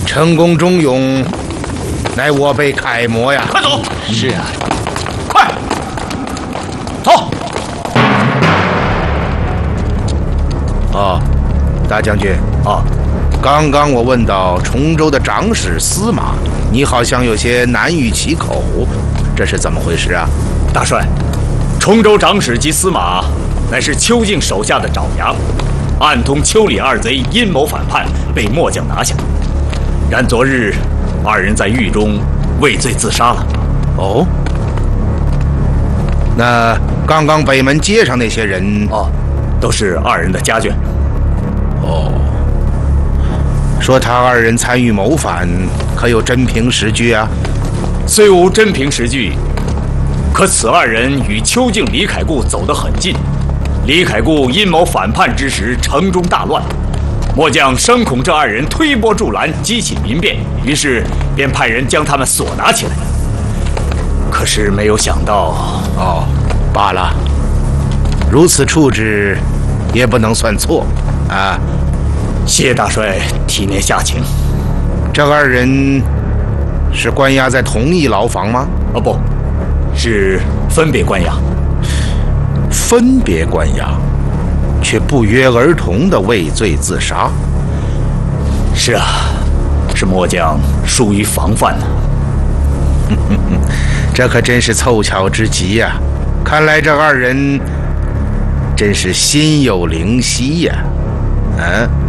成功忠勇，乃我辈楷模呀！ 快走！ 是啊， 快走！ 哦，大将军啊， 刚刚我问到崇州的长史司马，你好像有些难于启口，这是怎么回事啊？ 大帅，崇州长史及司马乃是邱敬手下的爪牙，暗通邱李二贼阴谋反叛，被末将拿下。然昨日二人在狱中畏罪自杀了。 哦，那刚刚北门街上那些人， 都是二人的家眷。 哦，说他二人参与谋反，可有真凭实据啊？ 虽无真凭实据，可此二人与邱敬、李凯固走得很近。李凯固阴谋反叛之时，城中大乱，末将生恐这二人推波助澜，激起民变，于是便派人将他们锁拿起来。可是没有想到， 罢了，如此处置也不能算错啊。 谢大帅体面下情。 这二人是关押在同一牢房吗？ 不，是分别关押。 分别关押，却不约而同的畏罪自杀。 是啊，是末将疏于防范呢。 这可真是凑巧之极呀！看来这二人真是心有灵犀呀。